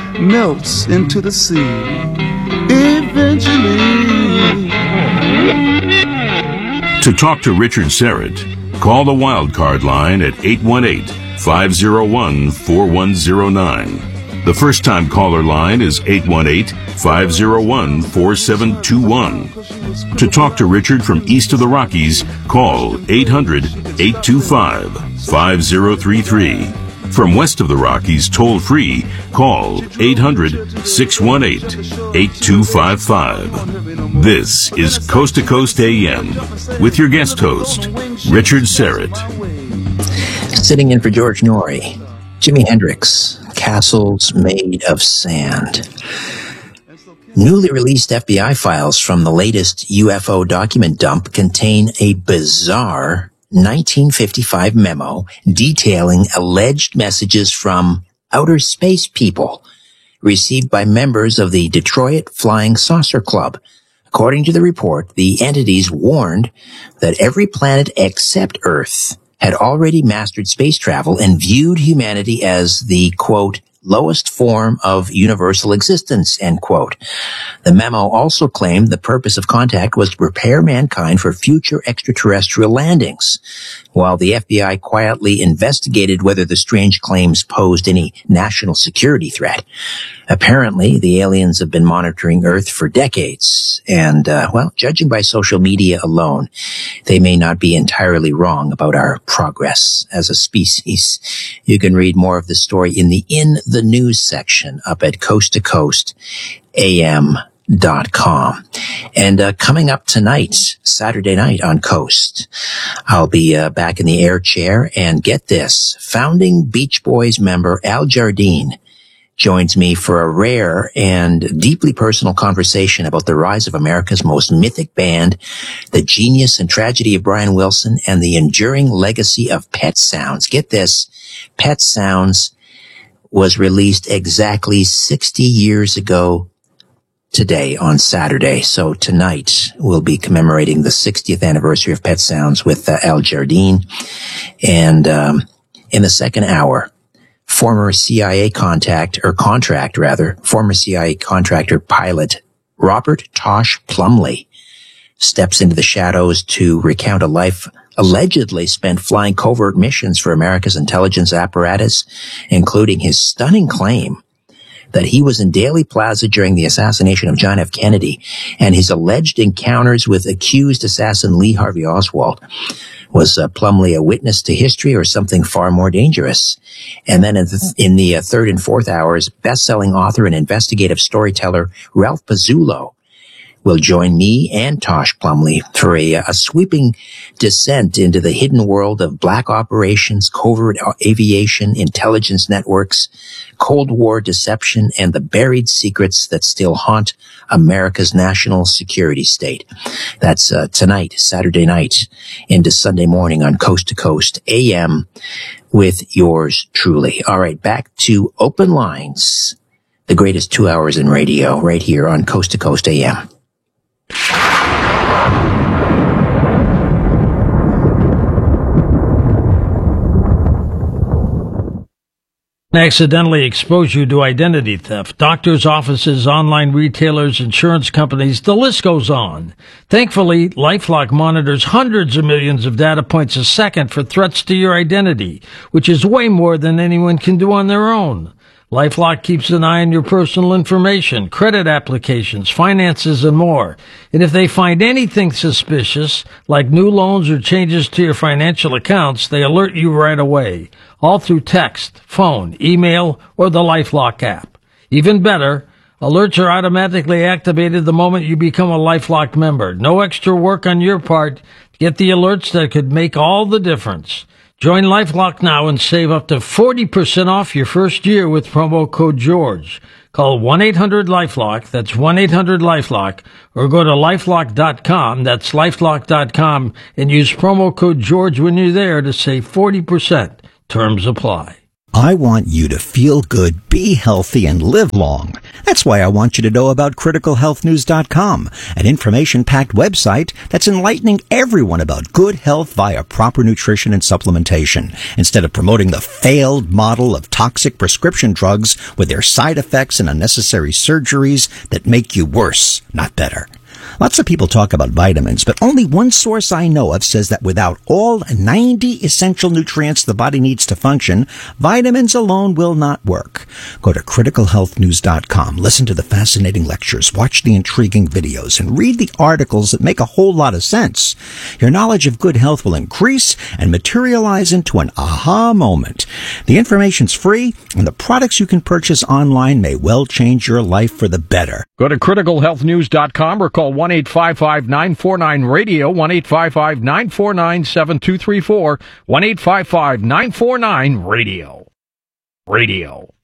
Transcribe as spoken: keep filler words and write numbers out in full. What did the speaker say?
melts into the sea. Eventually. To talk to Richard Syrett, call the Wildcard line at eight one eight, five oh one, four one oh nine. The first-time caller line is eight one eight, five oh one, four seven two one. To talk to Richard from east of the Rockies, call eight hundred, eight two five, five oh three three. From west of the Rockies, toll-free, call eight hundred, six one eight, eight two five five. This is Coast to Coast A M with your guest host, Richard Syrett. Sitting in for George Norrie, Jimi Hendrix, Castles Made of Sand. Newly released F B I files from the latest U F O document dump contain a bizarre nineteen fifty-five memo detailing alleged messages from outer space people received by members of the Detroit Flying Saucer Club. According to the report, the entities warned that every planet except Earth had already mastered space travel and viewed humanity as the, quote, lowest form of universal existence, end quote. The memo also claimed the purpose of contact was to prepare mankind for future extraterrestrial landings, while the F B I quietly investigated whether the strange claims posed any national security threat. Apparently, the aliens have been monitoring Earth for decades, and, uh, well, judging by social media alone, they may not be entirely wrong about our progress as a species. You can read more of the story in the In the News section up at coast to coast A M dot com. And uh, coming up tonight, Saturday night on Coast, I'll be uh, back in the air chair, and get this, founding Beach Boys member Al Jardine joins me for a rare and deeply personal conversation about the rise of America's most mythic band, the genius and tragedy of Brian Wilson, and the enduring legacy of Pet Sounds. Get this, Pet Sounds was released exactly sixty years ago today on Saturday. So tonight we'll be commemorating the sixtieth anniversary of Pet Sounds with uh, Al Jardine. And um, in the second hour, former C I A contact, or contract rather, former C I A contractor pilot Robert Tosh Plumley steps into the shadows to recount a life allegedly spent flying covert missions for America's intelligence apparatus, including his stunning claim that he was in Dealey Plaza during the assassination of John F. Kennedy, and his alleged encounters with accused assassin Lee Harvey Oswald. Was uh, Plumley a witness to history or something far more dangerous? And then in the, in the uh, third and fourth hours, best-selling author and investigative storyteller Ralph Pizzulo will join me and Tosh Plumley for a, a sweeping descent into the hidden world of black operations, covert aviation, intelligence networks, Cold War deception, and the buried secrets that still haunt America's national security state. That's uh, tonight, Saturday night, into Sunday morning on Coast to Coast A M with yours truly. All right, back to Open Lines, the greatest two hours in radio, right here on Coast to Coast A M. Accidentally expose you to identity theft. Doctors' offices, online retailers, insurance companies, the list goes on. Thankfully, LifeLock monitors hundreds of millions of data points a second for threats to your identity, which is way more than anyone can do on their own. LifeLock keeps an eye on your personal information, credit applications, finances, and more. And if they find anything suspicious, like new loans or changes to your financial accounts, they alert you right away, all through text, phone, email, or the LifeLock app. Even better, alerts are automatically activated the moment you become a LifeLock member. No extra work on your part. Get the alerts that could make all the difference. Join LifeLock now and save up to forty percent off your first year with promo code George. Call one eight hundred LifeLock, that's one eight hundred LifeLock, or go to lifelock dot com, that's lifelock dot com, and use promo code George when you're there to save forty percent. Terms apply. I want you to feel good, be healthy, and live long. That's why I want you to know about critical health news dot com, an information-packed website that's enlightening everyone about good health via proper nutrition and supplementation, instead of promoting the failed model of toxic prescription drugs with their side effects and unnecessary surgeries that make you worse, not better. Lots of people talk about vitamins, but only one source I know of says that without all ninety essential nutrients the body needs to function, vitamins alone will not work. Go to critical health news dot com, listen to the fascinating lectures, watch the intriguing videos, and read the articles that make a whole lot of sense. Your knowledge of good health will increase and materialize into an aha moment. The information's free, and the products you can purchase online may well change your life for the better. Go to critical health news dot com or call one eight five five nine four nine radio, one eight five five nine four nine seven two three four, one eight five five nine four nine radio. Radio.